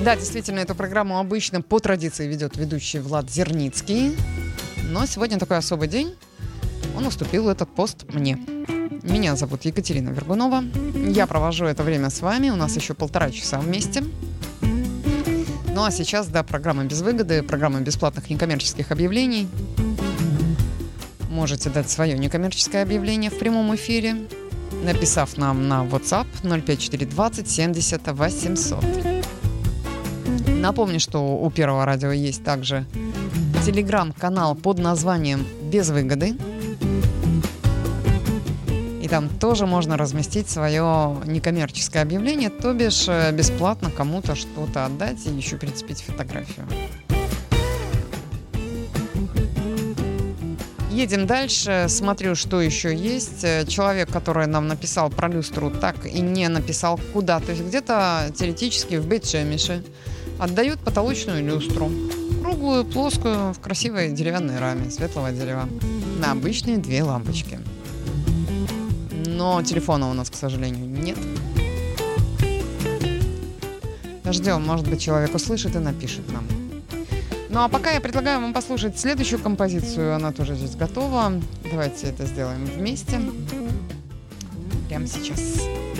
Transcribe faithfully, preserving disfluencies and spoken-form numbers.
Да, действительно, эту программу обычно по традиции ведет ведущий Влад Зерницкий. Но сегодня такой особый день. Он уступил этот пост мне. Меня зовут Екатерина Вергунова. Я провожу это время с вами. У нас еще полтора часа вместе. Ну а сейчас, да, программа «Без выгоды», программа бесплатных некоммерческих объявлений. Можете дать свое некоммерческое объявление в прямом эфире, написав нам на WhatsApp ноль пять четыре двадцать семьдесят восемьсот. Напомню, что у Первого радио есть также телеграм-канал под названием «Без выгоды». И там тоже можно разместить свое некоммерческое объявление, то бишь бесплатно кому-то что-то отдать и еще прицепить фотографию. Едем дальше. Смотрю, что еще есть. Человек, который нам написал про люстру, так и не написал куда. То есть где-то теоретически в Бейт-Шемише отдают потолочную люстру. Круглую, плоскую, в красивой деревянной раме, светлого дерева. На обычные две лампочки. Но телефона у нас, к сожалению, нет. Ждем, может быть, человек услышит и напишет нам. Ну а пока я предлагаю вам послушать следующую композицию. Она тоже здесь готова. Давайте это сделаем вместе. Прямо сейчас.